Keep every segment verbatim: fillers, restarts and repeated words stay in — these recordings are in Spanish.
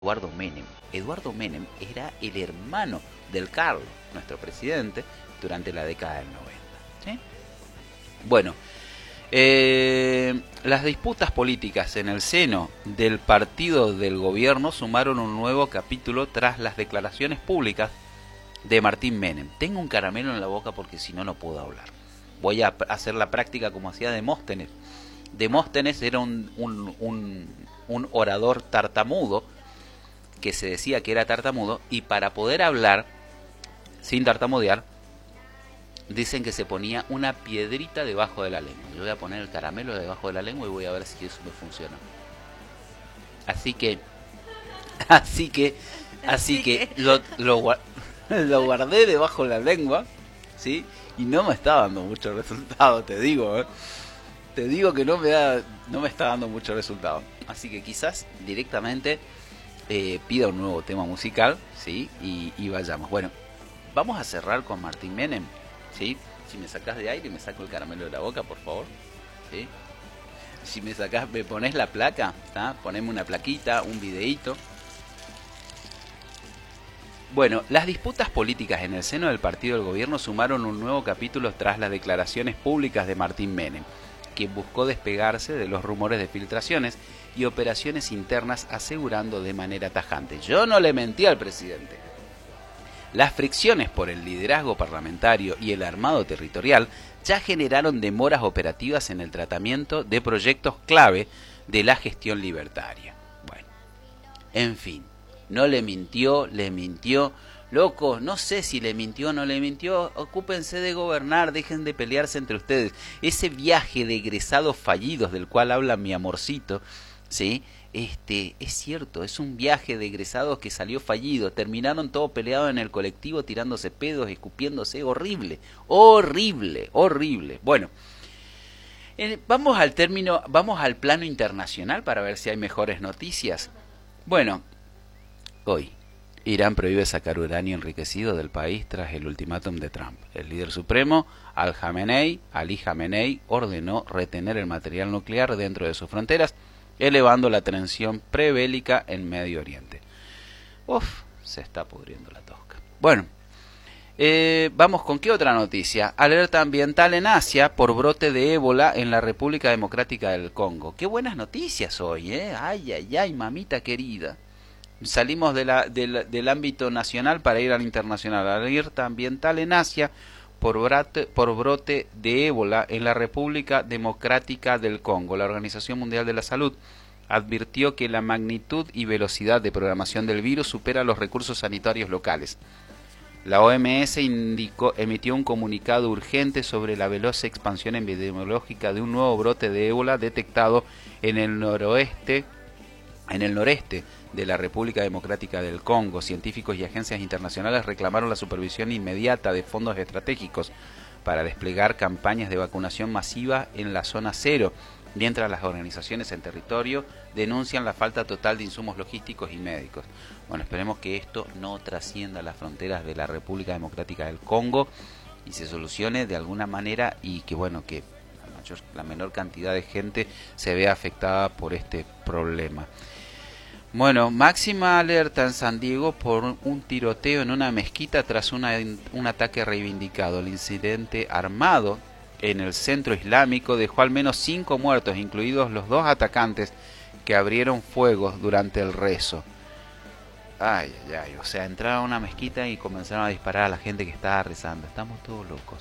Eduardo Menem. Eduardo Menem era el hermano del Carlos, nuestro presidente, durante la década del noventa. ¿Sí? Bueno, eh, las disputas políticas en el seno del partido del gobierno sumaron un nuevo capítulo tras las declaraciones públicas de Martín Menem. Tengo un caramelo en la boca porque si no, no puedo hablar. Voy a hacer la práctica como hacía Demóstenes. Demóstenes era un, un, un, un orador tartamudo, que se decía que era tartamudo, y para poder hablar sin tartamudear, dicen que se ponía una piedrita debajo de la lengua. Yo voy a poner el caramelo debajo de la lengua y voy a ver si eso me funciona. Así que, así que, así, así que, que lo, lo, lo guardé debajo de la lengua, ¿sí? Y no me está dando mucho resultado, te digo, ¿eh? Te digo que no me da, no me está dando mucho resultado. Así que quizás directamente eh, pida un nuevo tema musical, ¿sí? Y, y vayamos. Bueno, vamos a cerrar con Martín Menem, ¿sí? Si me sacás de aire, me saco el caramelo de la boca, por favor, ¿sí? Si me sacás, me pones la placa, ¿tá? Poneme una plaquita, un videíto. Bueno, las disputas políticas en el seno del partido del gobierno sumaron un nuevo capítulo tras las declaraciones públicas de Martín Menem, quien buscó despegarse de los rumores de filtraciones y operaciones internas, asegurando de manera tajante: yo no le mentí al presidente. Las fricciones por el liderazgo parlamentario y el armado territorial ya generaron demoras operativas en el tratamiento de proyectos clave de la gestión libertaria. Bueno, en fin, no le mintió, le mintió. Loco, no sé si le mintió o no le mintió. Ocúpense de gobernar, dejen de pelearse entre ustedes. Ese viaje de egresados fallidos del cual habla mi amorcito, ¿sí? Este, es cierto, es un viaje de egresados que salió fallido. Terminaron todos peleados en el colectivo, tirándose pedos, escupiéndose. Horrible, horrible, horrible. Bueno, eh, vamos al término, vamos al plano internacional para ver si hay mejores noticias. Bueno, hoy Irán prohíbe sacar uranio enriquecido del país tras el ultimátum de Trump. El líder supremo, Al Jamenei, Ali Jamenei, ordenó retener el material nuclear dentro de sus fronteras, elevando la tensión prebélica en Medio Oriente. Uf, se está pudriendo la tosca. Bueno, eh, vamos con qué otra noticia. Alerta ambiental en Asia por brote de ébola en la República Democrática del Congo. Qué buenas noticias hoy, ¿eh? Ay, ay, ay, mamita querida. Salimos de la, de la, del ámbito nacional para ir al internacional. Alerta ambiental en Asia por brote, por brote de ébola en la República Democrática del Congo. La Organización Mundial de la Salud advirtió que la magnitud y velocidad de programación del virus supera los recursos sanitarios locales. La O M S indicó, emitió un comunicado urgente sobre la veloz expansión epidemiológica de un nuevo brote de ébola detectado en el noroeste, en el noreste de la República Democrática del Congo. Científicos y agencias internacionales reclamaron la supervisión inmediata de fondos estratégicos para desplegar campañas de vacunación masiva en la zona cero, mientras las organizaciones en territorio denuncian la falta total de insumos logísticos y médicos. Bueno, esperemos que esto no trascienda las fronteras de la República Democrática del Congo y se solucione de alguna manera, y que bueno, que la, mayor, la menor cantidad de gente se vea afectada por este problema. Bueno, máxima alerta en San Diego por un tiroteo en una mezquita tras una, un ataque reivindicado. El incidente armado en el centro islámico dejó al menos cinco muertos, incluidos los dos atacantes que abrieron fuego durante el rezo. Ay, ay, ay, o sea, entraron a una mezquita y comenzaron a disparar a la gente que estaba rezando. Estamos todos locos.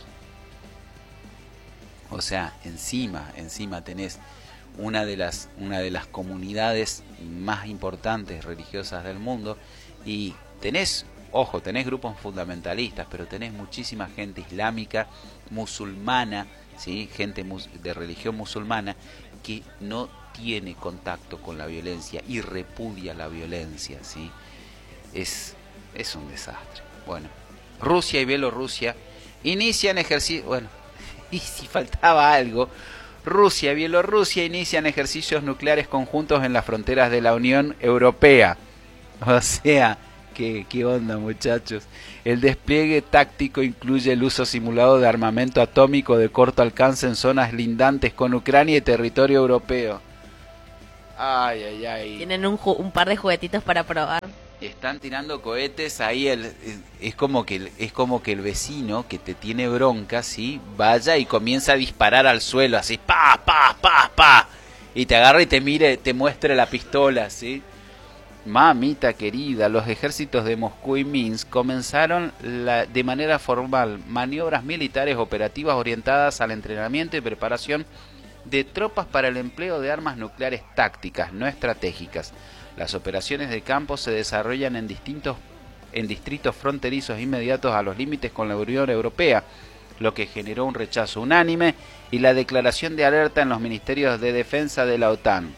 O sea, encima, encima tenés una de las una de las comunidades más importantes religiosas del mundo, y tenés, ojo, tenés grupos fundamentalistas, pero tenés muchísima gente islámica, musulmana, ¿sí? Gente mus de religión musulmana que no tiene contacto con la violencia y repudia la violencia, ¿sí? Es, es un desastre. Bueno, Rusia y Bielorrusia inician ejercicio, bueno, y si faltaba algo, Rusia y Bielorrusia inician ejercicios nucleares conjuntos en las fronteras de la Unión Europea. O sea, ¿qué, qué onda, muchachos? El despliegue táctico incluye el uso simulado de armamento atómico de corto alcance en zonas lindantes con Ucrania y territorio europeo. Ay, ay, ay. Tienen un, ju- un par de juguetitos para probar. Están tirando cohetes ahí, el, es como que el- es como que el vecino que te tiene bronca, ¿sí? Vaya y comienza a disparar al suelo, así, pa, pa, pa, pa, y te agarra y te mire, te muestre la pistola, ¿sí? Mamita querida, los ejércitos de Moscú y Minsk comenzaron la, de manera formal maniobras militares operativas orientadas al entrenamiento y preparación de tropas para el empleo de armas nucleares tácticas, no estratégicas. Las operaciones de campo se desarrollan en distintos en distritos fronterizos inmediatos a los límites con la Unión Europea, lo que generó un rechazo unánime y la declaración de alerta en los ministerios de defensa de la OTAN.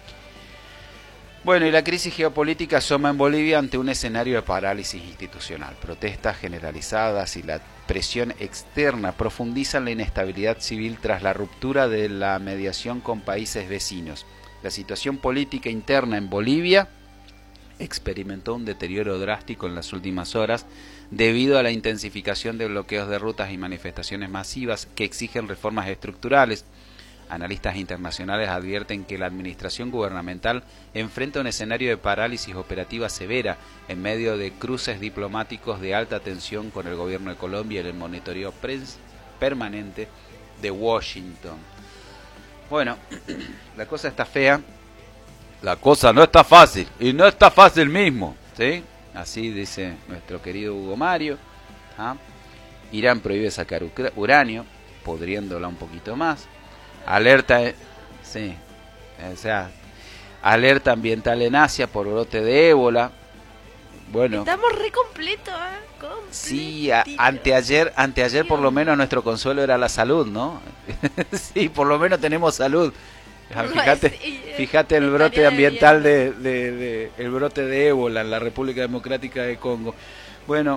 Bueno, y la crisis geopolítica asoma en Bolivia ante un escenario de parálisis institucional. Protestas generalizadas y la presión externa profundizan la inestabilidad civil tras la ruptura de la mediación con países vecinos. La situación política interna en Bolivia experimentó un deterioro drástico en las últimas horas debido a la intensificación de bloqueos de rutas y manifestaciones masivas que exigen reformas estructurales. Analistas internacionales advierten que la administración gubernamental enfrenta un escenario de parálisis operativa severa en medio de cruces diplomáticos de alta tensión con el gobierno de Colombia y el monitoreo permanente de Washington. Bueno, la cosa está fea, la cosa no está fácil, y no está fácil mismo, ¿sí? Así dice nuestro querido Hugo Mario. ¿Ah? Irán prohíbe sacar uranio, podriéndola un poquito más. Alerta, sí, o sea, alerta ambiental en Asia por brote de ébola. Bueno, estamos re completos, ¿eh? Sí, a, anteayer, anteayer por lo menos nuestro consuelo era la salud, ¿no? Sí, por lo menos tenemos salud. Fíjate, fíjate el brote ambiental de, de, de el brote de ébola en la República Democrática de Congo. Bueno,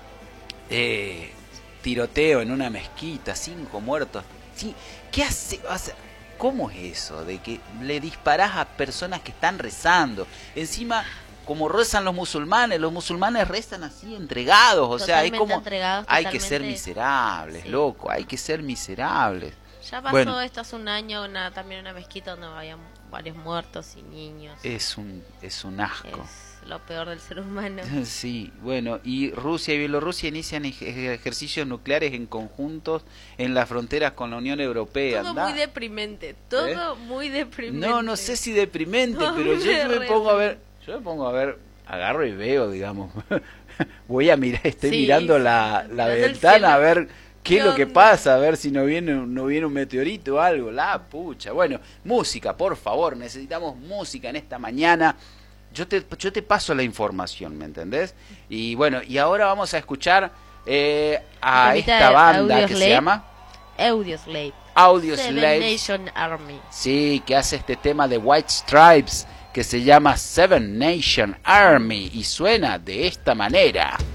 eh, tiroteo en una mezquita, cinco muertos. Sí, ¿qué hace? O sea, ¿cómo es eso de que le disparás a personas que están rezando? Encima, como rezan los musulmanes, los musulmanes rezan así, entregados, o sea, hay como hay que ser miserables, sí. Loco, hay que ser miserables. Ya pasó bueno, esto hace un año, una, también una mezquita donde había varios muertos y niños. Es un es un asco. Es lo peor del ser humano. Sí, bueno, y Rusia y Bielorrusia inician ejercicios nucleares en conjuntos en las fronteras con la Unión Europea. Todo ¿Andá? Muy deprimente, todo ¿Eh? Muy deprimente. No, no sé si deprimente, no, pero yo me pongo a ver, yo me pongo a ver, agarro y veo, digamos, voy a mirar, estoy sí, mirando sí, la, la ventana a ver qué es lo que pasa, a ver si no viene, no viene un meteorito o algo, la pucha. Bueno, música, por favor, necesitamos música en esta mañana. Yo te, yo te paso la información, ¿me entendés? Y bueno, y ahora vamos a escuchar eh, a esta banda que se llama Audioslave. Audioslave. Seven Nation Army. Sí, que hace este tema de White Stripes que se llama Seven Nation Army y suena de esta manera.